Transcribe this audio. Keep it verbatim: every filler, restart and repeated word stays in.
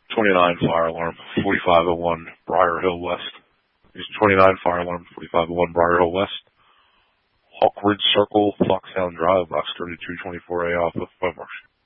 twenty-nine fire alarm, forty-five oh one Briar Hill West. He's twenty-nine fire alarm, forty-five oh one Briar Hill West. Hawk Ridge Circle, Foxhound Drive, box thirty-two twenty-four A Alpha, five marks.